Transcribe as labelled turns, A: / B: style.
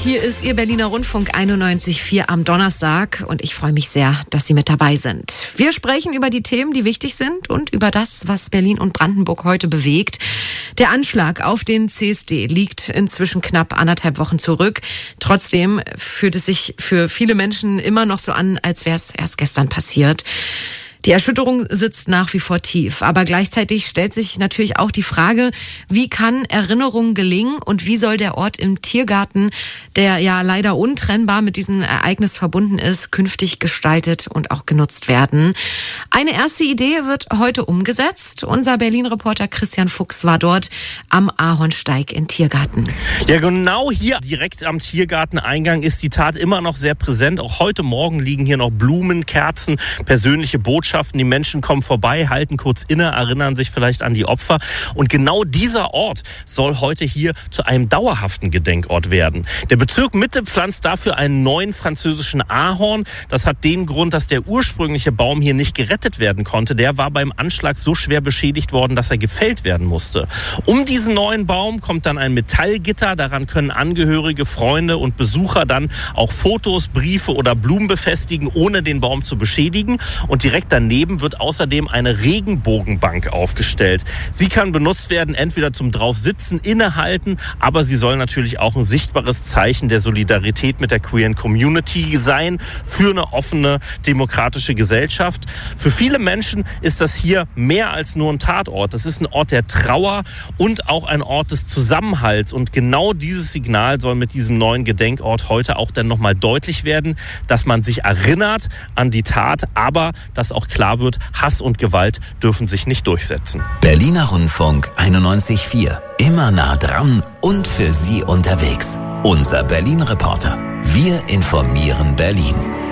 A: Hier ist Ihr Berliner Rundfunk 91.4 am Donnerstag und ich freue mich sehr, dass Sie mit dabei sind. Wir sprechen über die Themen, die wichtig sind und über das, was Berlin und Brandenburg heute bewegt. Der Anschlag auf den CSD liegt inzwischen knapp 1,5 Wochen zurück. Trotzdem fühlt es sich für viele Menschen immer noch so an, als wäre es erst gestern passiert. Die Erschütterung sitzt nach wie vor tief, aber gleichzeitig stellt sich natürlich auch die Frage, wie kann Erinnerung gelingen und wie soll der Ort im Tiergarten, der ja leider untrennbar mit diesem Ereignis verbunden ist, künftig gestaltet und auch genutzt werden. Eine erste Idee wird heute umgesetzt. Unser Berlin-Reporter Christian Fuchs war dort am Ahornsteig in Tiergarten.
B: Ja, genau hier direkt am Tiergarteneingang ist die Tat immer noch sehr präsent. Auch heute Morgen liegen hier noch Blumen, Kerzen, persönliche Botschaften. Die Menschen kommen vorbei, halten kurz inne, erinnern sich vielleicht an die Opfer. Und genau dieser Ort soll heute hier zu einem dauerhaften Gedenkort werden. Der Bezirk Mitte pflanzt dafür einen neuen französischen Ahorn. Das hat den Grund, dass der ursprüngliche Baum hier nicht gerettet werden konnte. Der war beim Anschlag so schwer beschädigt worden, dass er gefällt werden musste. Um diesen neuen Baum kommt dann ein Metallgitter. Daran können Angehörige, Freunde und Besucher dann auch Fotos, Briefe oder Blumen befestigen, ohne den Baum zu beschädigen. Und direkt daneben wird außerdem eine Regenbogenbank aufgestellt. Sie kann benutzt werden, entweder zum Draufsitzen, innehalten, aber sie soll natürlich auch ein sichtbares Zeichen der Solidarität mit der queeren Community sein, für eine offene, demokratische Gesellschaft. Für viele Menschen ist das hier mehr als nur ein Tatort. Das ist ein Ort der Trauer und auch ein Ort des Zusammenhalts. Und genau dieses Signal soll mit diesem neuen Gedenkort heute auch dann nochmal deutlich werden, dass man sich erinnert an die Tat, aber dass auch klar wird, Hass und Gewalt dürfen sich nicht durchsetzen.
C: Berliner Rundfunk 91.4. Immer nah dran und für Sie unterwegs. Unser Berlin-Reporter. Wir informieren Berlin.